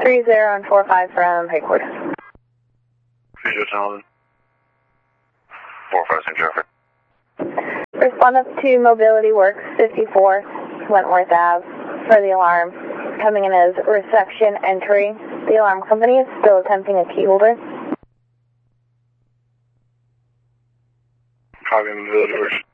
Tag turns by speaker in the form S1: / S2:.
S1: 30 and 45 from headquarters.
S2: 30 45 St. Jeffrey.
S1: Respond up to Mobility Works 54 Wentworth Ave for the alarm coming in as reception entry. The alarm company is still attempting a key holder.
S2: Copy, Mobility Works.